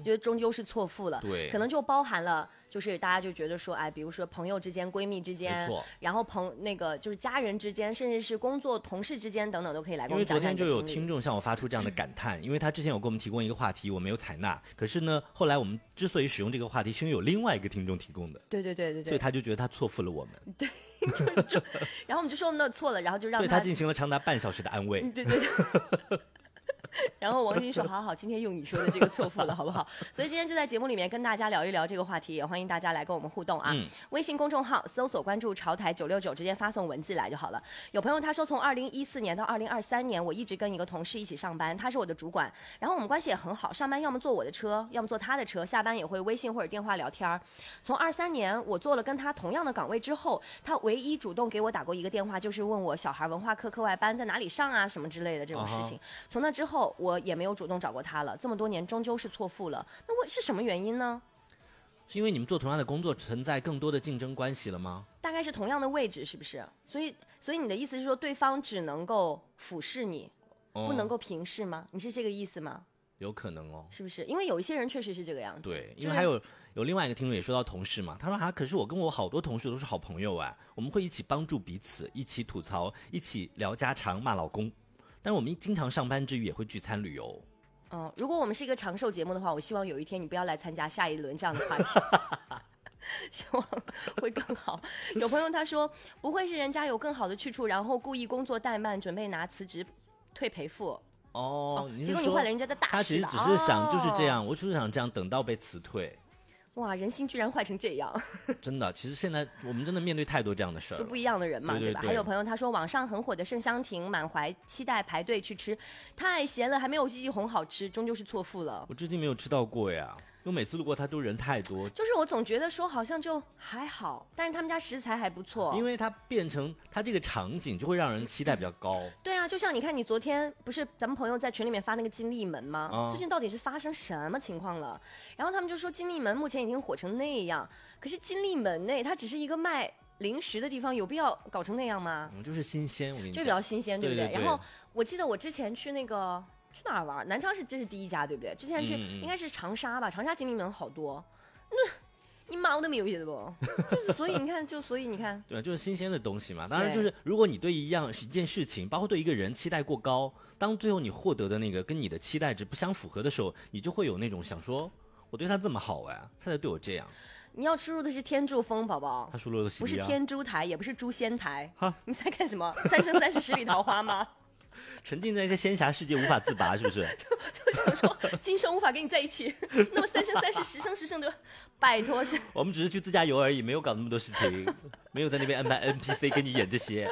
觉得终究是错付了。 对， 可能就包含了，就是大家就觉得说，哎，比如说朋友之间、闺蜜之间，然后那个就是家人之间，甚至是工作同事之间等等，都可以来跟我们讲讲你的经历。 因为昨天就有听众向我发出这样的感叹，因为他之前有给我们提供一个话题，我没有采纳，可是呢，后来我们之所以使用这个话题，是因为有另外一个听众提供的。 对， 所以他就觉得他错付了我们。 对，然后我们就说那错了，然后就让对他进行了长达半小时的安慰。 对。然后王晶说好，今天用你说的这个错付了好不好？所以今天就在节目里面跟大家聊一聊这个话题，也欢迎大家来跟我们互动啊。微信公众号搜索关注潮台969，直接发送文字来就好了。有朋友他说从2014年到2023年，我一直跟一个同事一起上班，他是我的主管，然后我们关系也很好，上班要么坐我的车，要么坐他的车，下班也会微信或者电话聊天。从23年我做了跟他同样的岗位之后，他唯一主动给我打过一个电话，就是问我小孩文化课课外班在哪里上啊什么之类的这种事情。从那之后我也没有主动找过他了，这么多年终究是错付了。那是什么原因呢？ 是因为你们做同样的工作存在更多的竞争关系了吗？ 大概是同样的位置，是不是？所以你的意思是说对方只能够俯视你，不能够平视吗？你是这个意思吗？ 有可能哦， 是不是？因为有一些人确实是这个样子。 对，因为还有另外一个听众也说到同事嘛，他说可是我跟我好多同事都是好朋友啊，我们会一起帮助彼此，一起吐槽，一起聊家常，骂老公。但是我们经常上班之余也会聚餐旅游。 如果我们是一个长寿节目的话，我希望有一天你不要来参加下一轮这样的话题。希望会更好。有朋友他说，不会是人家有更好的去处，然后故意工作怠慢，准备拿辞职退赔付。结果你坏了人家的大事了。 他其实只是想就是这样，我只是想这样，等到被辞退。 哇，人心居然坏成这样！ 真的，其实现在我们真的面对太多这样的事儿， 就不一样的人嘛， 对吧？还有朋友他说，网上很火的盛香亭，满怀期待排队去吃，太咸了，还没有鸡鸡红好吃，终究是错付了。 我至今没有吃到过呀。因为每次路过它都人太多， 就是我总觉得说好像就还好，但是他们家食材还不错， 因为它变成它这个场景就会让人期待比较高。 对啊，就像你看，你昨天不是咱们朋友在群里面发那个金利门吗？最近到底是发生什么情况了？然后他们就说金利门目前已经火成那样，可是金利门内它只是一个卖零食的地方，有必要搞成那样吗？ 就是新鲜，我跟你讲， 就比较新鲜，对不对？ 对。 然后我记得我之前去那个。去哪儿玩？南昌这是第一家，对不对？之前去应该是长沙吧，长沙金利门好多，你毛都没有，对不？就是所以你看，对， 就是新鲜的东西嘛。当然就是如果你对一件事情，包括对一个人期待过高，当最后你获得的那个跟你的期待值不相符合的时候，你就会有那种想说，我对他这么好哎，他才对我这样。 你要吃入的是天柱峰，宝宝。 他输入的不是天珠台，也不是诛仙台。 哈， 你在干什么？三生三世十里桃花吗？ 沉浸在一些仙侠世界无法自拔，是不是？ 就想说今生无法跟你在一起，那么三生三世十生十生的，拜托是。 我们只是去自驾游而已，没有搞那么多事情，没有在那边安排 NPC 跟你演这些。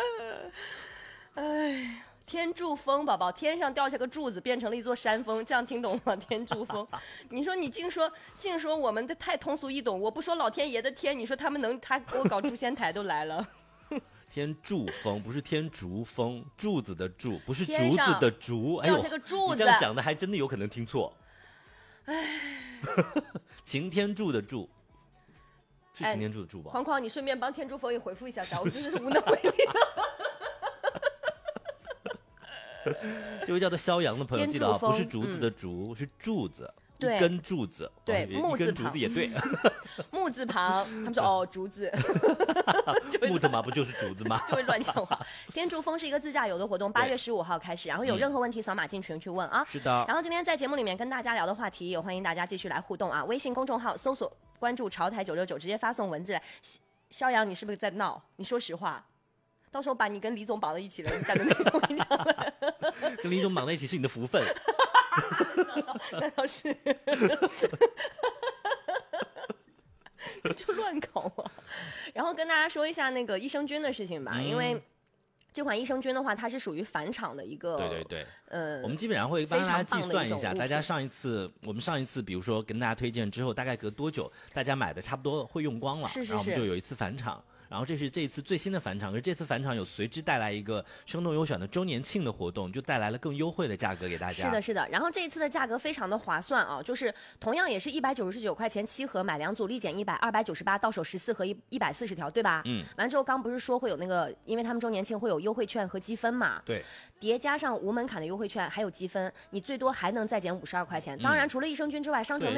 哎，天柱峰，宝宝，天上掉下个柱子，变成了一座山峰，这样听懂吗？天柱峰，你说你净说我们的太通俗易懂，我不说老天爷的天，你说他给我搞诛仙台都来了。 天柱峰不是天竺峰，柱子的柱不是竹子的竹。哎呦， 掉下个柱子， 你这样讲的还真的有可能听错。 哎， 擎天柱的柱是擎天柱的柱吧？ 框框，你顺便帮天柱峰也回复一下，我真的是无能为力。 这位叫做肖阳的朋友记得啊，不是竹子的竹，是柱子。 对， 一根柱子， 对，木字旁， 一根竹子也对， 木字旁，他们说竹子， 木头嘛，不就是竹子吗？ 就会乱讲话。天柱峰是一个自驾游的活动，8月15号开始，然后有任何问题扫码进群去问啊。 是的。 然后今天在节目里面跟大家聊的话题，也欢迎大家继续来互动啊。微信公众号搜索关注潮台969，直接发送文字来。肖阳，你是不是在闹？你说实话。到时候把你跟李总绑在一起了，你站在那里，我跟你讲了。 跟李总绑在一起是你的福分。 那倒是。就乱搞嘛。然后跟大家说一下那个益生菌的事情吧，因为这款益生菌的话，它是属于返厂的一个， 对，我们基本上会帮大家计算一下，大家我们上一次比如说跟大家推荐之后，大概隔多久，大家买的差不多会用光了， 是， 然后我们就有一次返厂。然后这是这一次最新的返厂，而这次返厂有随之带来一个生动优选的周年庆的活动，就带来了更优惠的价格给大家。 是的。然后这一次的价格非常的划算啊，就是同样也是199块钱7盒，买2组立减100，298到手14盒140条，对吧？完了之后刚不是说会有那个，因为他们周年庆会有优惠券和积分嘛？ 对。 叠加上无门槛的优惠券还有积分，你最多还能再减52块钱。当然除了益生菌之外，商城内